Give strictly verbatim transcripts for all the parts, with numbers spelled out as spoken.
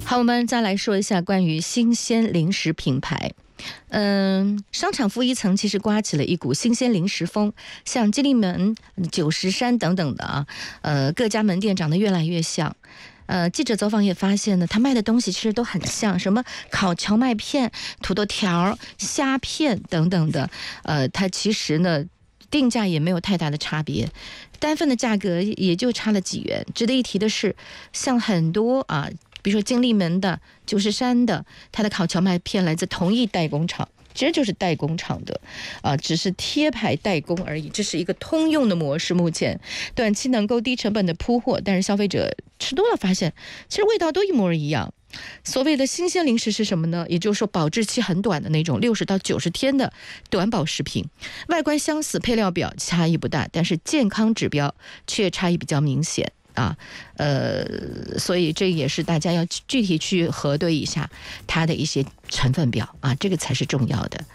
好，我们再来说一下关于新鲜零食品牌。嗯，商场负一层其实刮起了一股新鲜零食风，像金利门、九石山等等的啊，呃，各家门店长得越来越像。呃，记者走访也发现呢，他卖的东西其实都很像，什么烤荞麦片、土豆条、虾片等等的。呃，它其实呢，定价也没有太大的差别，单份的价格也就差了几元。值得一提的是，像很多啊，比如说金利门的、九石山的，它的烤荞麦片来自同一代工厂。其实就是代工厂的，啊、呃，只是贴牌代工而已，这是一个通用的模式。目前短期能够低成本的铺货，但是消费者吃多了发现，其实味道都一模一样。所谓的新鲜零食是什么呢？也就是说保质期很短的那种，六十到九十天的短保食品，外观相似，配料表差异不大，但是健康指标却差异比较明显。啊，呃，所以这也是大家要具体去核对一下它的一些成分表啊，这个才是重要的。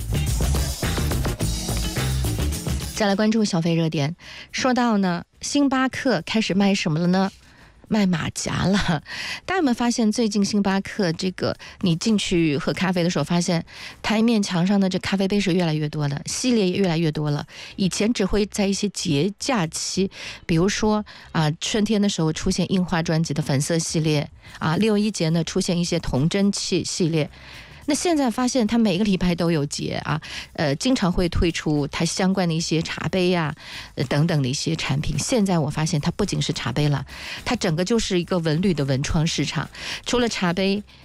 再来关注消费热点，说到呢，星巴克开始卖什么了呢？卖马甲了。大家有没有发现，最近星巴克这个，你进去喝咖啡的时候，发现台面墙上的这咖啡杯是越来越多了，系列也越来越多了。以前只会在一些节假期，比如说啊，春天的时候出现樱花专辑的粉色系列啊，六一节呢出现一些童真系系列。那现在发现它每个礼拜都有节啊，呃，经常会推出它相关的一些茶杯呀、呃、等等的一些产品。现在我发现它不仅是茶杯了，它整个就是一个文旅的文创市场。除了茶杯，